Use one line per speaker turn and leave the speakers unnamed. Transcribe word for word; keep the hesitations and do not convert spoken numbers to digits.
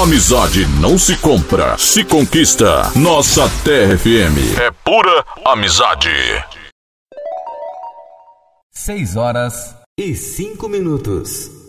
Amizade não se compra, se conquista. Nossa Terra F M é pura amizade.
Seis horas e cinco minutos.